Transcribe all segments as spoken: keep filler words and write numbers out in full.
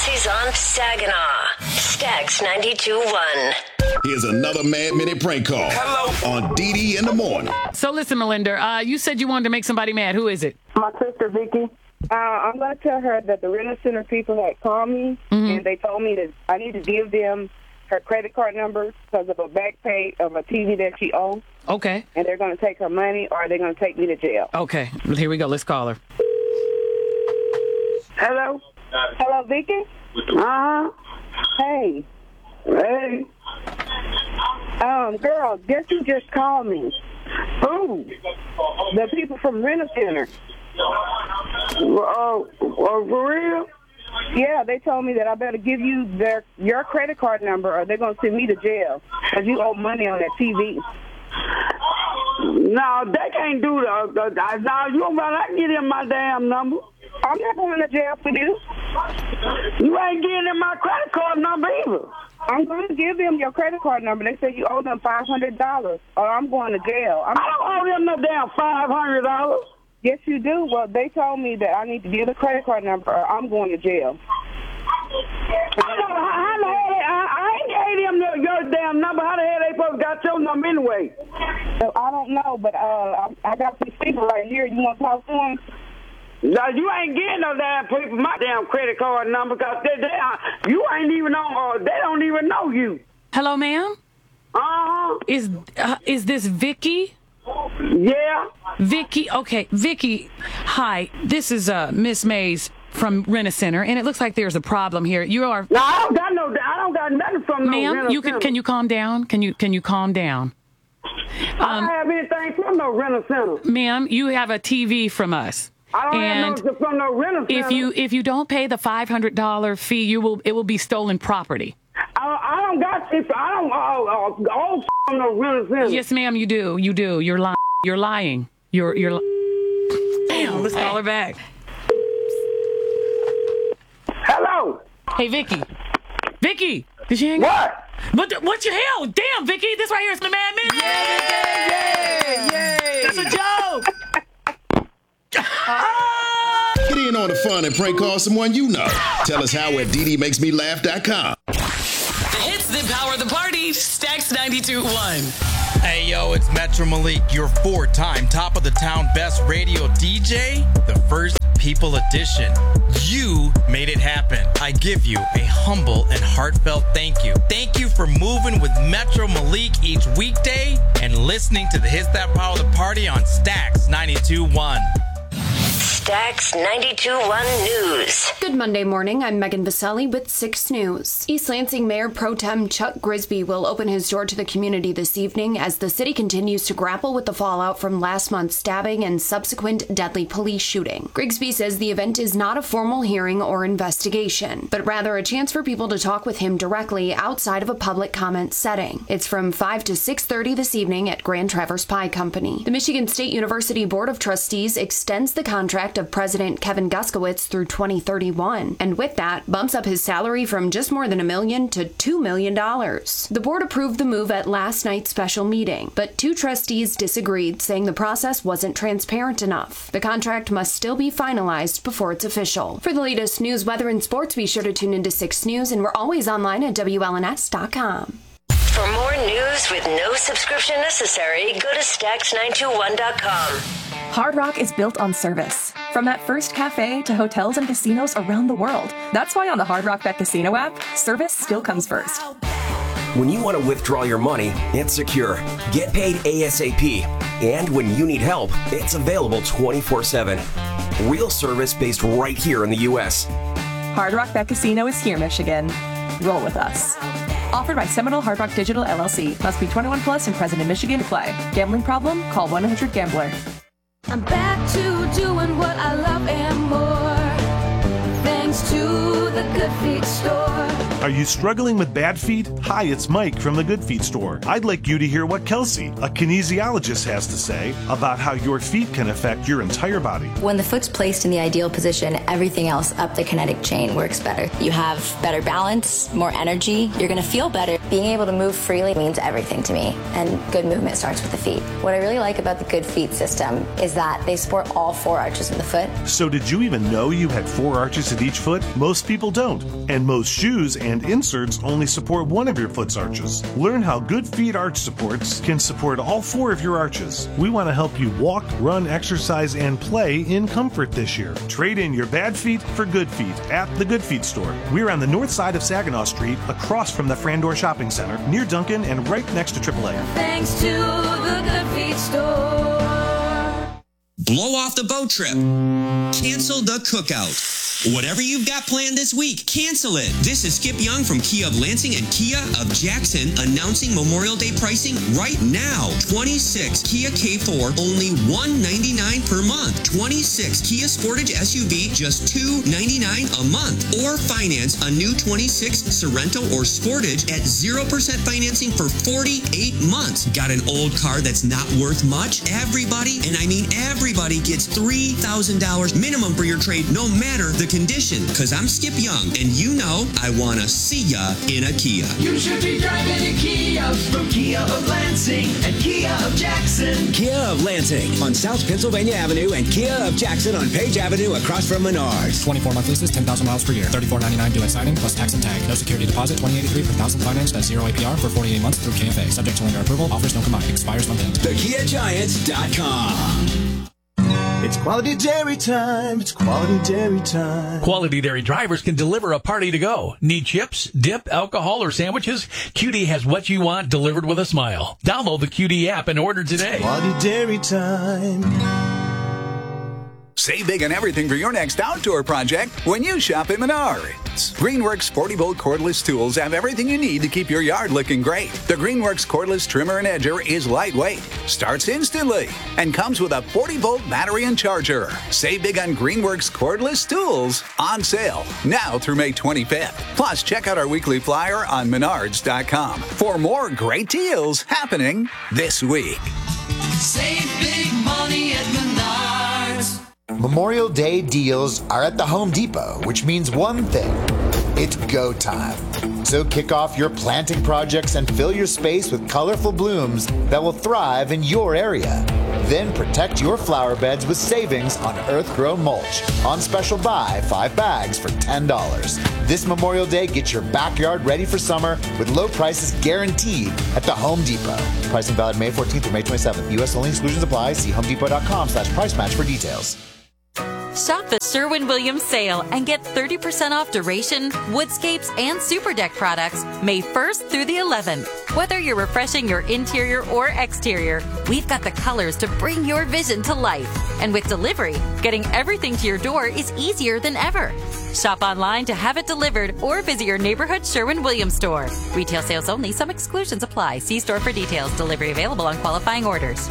Aussies on Saginaw. Stax ninety-two point one. Here's another Mad Minute prank call. Hello. On D D in the morning. So listen, Melinda, uh, you said you wanted to make somebody mad. Who is it? My sister, Vicky. Uh, I'm going to tell her that the Rental Center people had called me, mm-hmm. and they told me that I need to give them her credit card number because of a back pay of a T V that she owns. Okay. And they're going to take her money or they're going to take me to jail. Okay. Here we go. Let's call her. Hello? Hello, Vicky? Uh-huh. Hey. Hey. Um, girl, guess who just called me? Who? The people from Rental Center. Oh, uh, uh, for real? Yeah, they told me that I better give you their your credit card number or they're going to send me to jail because you owe money on that T V. No, they can't do that. No, you don't better give them my damn number. I'm not going to jail for this. You ain't giving them my credit card number either. I'm going to give them your credit card number. They said you owe them five hundred dollars or I'm going to jail. I'm I don't owe them no damn five hundred dollars. Yes, you do. Well, they told me that I need to give the credit card number or I'm going to jail. I, know, how the hell, I, I ain't gave them your, your damn number. How the hell they supposed to got your number anyway? So, I don't know, but uh, I, I got these people right here. You want to talk to them? No, you ain't getting no damn people my damn credit card number because they, they, uh, you ain't even on, uh, they don't even know you. Hello, ma'am? Uh-huh. Is, uh, is this Vicky? Yeah. Vicky, okay, Vicky, hi, this is uh, Miss Mays from Rental Center, and it looks like there's a problem here. You are... No, I don't got no, I don't got nothing from no Ma'am, you can, can you calm down? Can you, can you calm down? Um, I don't have anything from no Rental Center. Ma'am, you have a T V from us. I don't and have no from no Rental Center. If you, if you don't pay the five hundred dollars fee, you will, it will be stolen property. I, I don't got, if I don't, uh, uh, old from no Rental Center. Yes, ma'am, you do, you do. You're lying. You're lying. You're, you're... Damn, let's call her back. Hello. Hey, Vicky. Vicky. Did she hang what? up? What? What? What the hell? Damn, Vicky. This right here is the Mad Minute. Yay! Yay! That's a joke. Get in on the fun and prank call someone you know. Tell us how at D D makes me laugh dot com. The hits that power the party. Stax ninety-two point one. Hey, yo, it's Metro Malik, your four-time top of the town best radio D J, the first People Edition. You made it happen. I give you a humble and heartfelt thank you. Thank you for moving with Metro Malik each weekday and listening to the hits that power the party on Stax ninety-two point one. Stax ninety-two point one News. Good Monday morning. I'm Megan Vaselli with six News. East Lansing Mayor Pro Tem Chuck Grisby will open his door to the community this evening as the city continues to grapple with the fallout from last month's stabbing and subsequent deadly police shooting. Grigsby says the event is not a formal hearing or investigation, but rather a chance for people to talk with him directly outside of a public comment setting. It's from five to six thirty this evening at Grand Traverse Pie Company. The Michigan State University Board of Trustees extends the contract of President Kevin Guskowitz through twenty thirty-one, and with that, bumps up his salary from just more than a million to two million dollars. The board approved the move at last night's special meeting, but two trustees disagreed, saying the process wasn't transparent enough. The contract must still be finalized before it's official. For the latest news, weather, and sports, be sure to tune into six News, and we're always online at W L N S dot com. For more news with no subscription necessary, go to Stax nine two one dot com. Hard Rock is built on service. From that first cafe to hotels and casinos around the world. That's why on the Hard Rock Bet Casino app, service still comes first. When you want to withdraw your money, it's secure. Get paid ASAP. And when you need help, it's available twenty-four seven. Real service based right here in the U S. Hard Rock Bet Casino is here, Michigan. Roll with us. Offered by Seminole Hard Rock Digital L L C. Must be twenty-one plus and present in Michigan to play. Gambling problem? Call one eight hundred gambler. I'm back to doing what I love and more. Thanks to the Good Feet store. Are you struggling with bad feet? Hi, it's Mike from the Good Feet store. I'd like you to hear what Kelsey, a kinesiologist, has to say about how your feet can affect your entire body. When the foot's placed in the ideal position, everything else up the kinetic chain works better. You have better balance, more energy, you're going to feel better. Being able to move freely means everything to me, and good movement starts with the feet. What I really like about the Good Feet system is that they support all four arches of the foot. So did you even know you had four arches at each foot? Most people don't, and most shoes and inserts only support one of your foot's arches. Learn how Good Feet arch supports can support all four of your arches. We want to help you walk, run, exercise, and play in comfort this year. Trade in your bad feet for good feet at the Good Feet store. We're on the north side of Saginaw Street, across from the Frandor Shopping Center, near Duncan and right next to triple A. Thanks to the Good Feet store. Blow off the boat trip. Cancel the cookout. Whatever you've got planned this week, cancel it. This is Skip Young from Kia of Lansing and Kia of Jackson announcing Memorial Day pricing right now. twenty-six Kia K four, only one hundred ninety-nine dollars per month. twenty-six Kia Sportage S U V, just two hundred ninety-nine dollars a month. Or finance a new twenty-six Sorento or Sportage at zero percent financing for forty-eight months. Got an old car that's not worth much? Everybody, and I mean everybody, gets three thousand dollars minimum for your trade, no matter the condition. Cause I'm Skip Young, and you know I wanna see ya in a Kia. You should be driving a Kia from Kia of Lansing and Kia of Jackson. Kia of Lansing on South Pennsylvania Avenue and Kia of Jackson on Page Avenue across from Menards. twenty-four month leases, ten thousand miles per year. thirty-four ninety-nine due at signing plus tax and tag. No security deposit, twenty eighty-three per thousand financed at zero A P R for forty-eight months through K F A. Subject to lender approval. Offers don't combine. Expires month end. The Kia Giants dot com. It's quality dairy time. It's quality dairy time. Quality Dairy drivers can deliver a party to go. Need chips, dip, alcohol, or sandwiches? Q D has what you want delivered with a smile. Download the Q D app and order today. Quality dairy time. Save big on everything for your next outdoor project when you shop at Menards. Greenworks forty volt cordless tools have everything you need to keep your yard looking great. The Greenworks cordless trimmer and edger is lightweight, starts instantly, and comes with a forty volt battery and charger. Save big on Greenworks cordless tools on sale now through May twenty-fifth. Plus, check out our weekly flyer on Menards dot com for more great deals happening this week. Save big money at Menards. Memorial Day deals are at the Home Depot, which means one thing. It's go time. So kick off your planting projects and fill your space with colorful blooms that will thrive in your area. Then protect your flower beds with savings on earth-grown mulch. On special buy, five bags for ten dollars. This Memorial Day, get your backyard ready for summer with low prices guaranteed at the Home Depot. Pricing valid May fourteenth through May twenty-seventh. U S only, exclusions apply. See homedepot.com slash price match for details. Shop the Sherwin-Williams sale and get thirty percent off duration, woodscapes, and super deck products May first through the eleventh. Whether you're refreshing your interior or exterior, we've got the colors to bring your vision to life. And with delivery, getting everything to your door is easier than ever. Shop online to have it delivered or visit your neighborhood Sherwin-Williams store. Retail sales only. Some exclusions apply. See store for details. Delivery available on qualifying orders.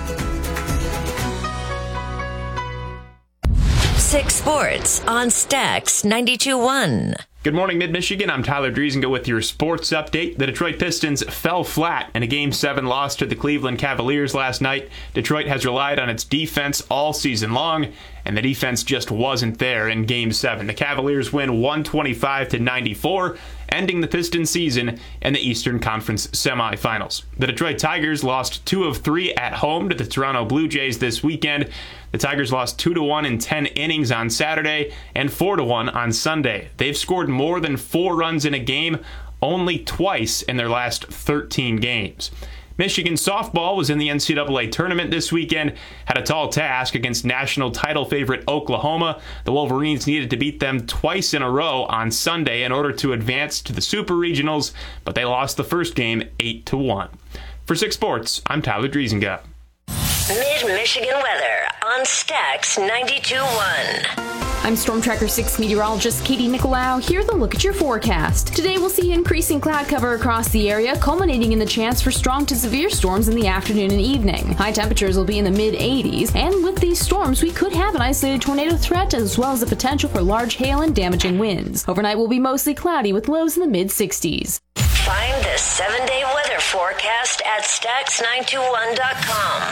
Six Sports on Stax ninety-two point one. Good morning, Mid-Michigan. I'm Tyler Driesinga with your sports update. The Detroit Pistons fell flat in a Game seven loss to the Cleveland Cavaliers last night. Detroit has relied on its defense all season long, and the defense just wasn't there in Game seven. The Cavaliers win one twenty-five to ninety-four, ending the Pistons season in the Eastern Conference semifinals. The Detroit Tigers lost two of three at home to the Toronto Blue Jays this weekend. The Tigers lost two to one in ten innings on Saturday and four to one on Sunday. They've scored more than four runs in a game only twice in their last thirteen games. Michigan softball was in the N C double A tournament this weekend, had a tall task against national title favorite Oklahoma. The Wolverines needed to beat them twice in a row on Sunday in order to advance to the Super Regionals, but they lost the first game eight to one. For Six Sports, I'm Tyler Driesinga. Mid-Michigan weather on Stax ninety-two point one. I'm Storm Tracker six meteorologist Katie Nicolau. Here's a look at your forecast. Today we'll see increasing cloud cover across the area, culminating in the chance for strong to severe storms in the afternoon and evening. High temperatures will be in the mid eighties, and with these storms, we could have an isolated tornado threat as well as the potential for large hail and damaging winds. Overnight will be mostly cloudy with lows in the mid sixties. Find the seven-day weather forecast at Stax nine two one dot com.